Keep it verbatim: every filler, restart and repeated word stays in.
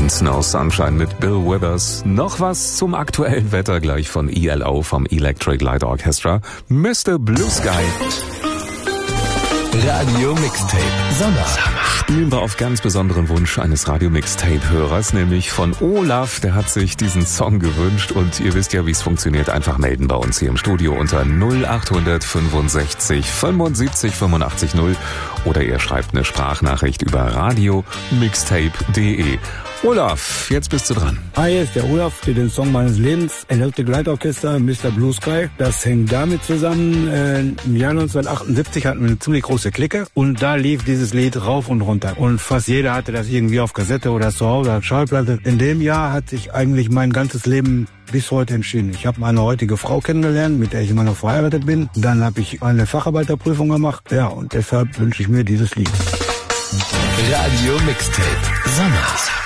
Ain't No Sunshine mit Bill Withers. Noch was zum aktuellen Wetter gleich von E L O vom Electric Light Orchestra. Mister Blue Sky. Radio Mixtape Sommer. Spielen wir auf ganz besonderen Wunsch eines Radio Mixtape-Hörers, nämlich von Olaf. Der hat sich diesen Song gewünscht und ihr wisst ja, wie es funktioniert. Einfach melden bei uns hier im Studio unter null acht fünfundsechzig fünfundsiebzig fünfundachtzig null oder ihr schreibt eine Sprachnachricht über radio mixtape punkt de. Olaf, jetzt bist du dran. Hi, hier ist der Olaf für den Song meines Lebens, Electric Light Orchestra, Mister Blue Sky. Das hängt damit zusammen, äh, im Jahr neunzehnhundertachtundsiebzig hatten wir eine ziemlich große Clique und da lief dieses Lied rauf und runter. Und fast jeder hatte das irgendwie auf Kassette oder zu Hause als Schallplatte. In dem Jahr hat sich eigentlich mein ganzes Leben bis heute entschieden. Ich habe meine heutige Frau kennengelernt, mit der ich immer noch verheiratet bin. Dann habe ich eine Facharbeiterprüfung gemacht. Ja, und deshalb wünsche ich mir dieses Lied. Radio Mixtape Sommer.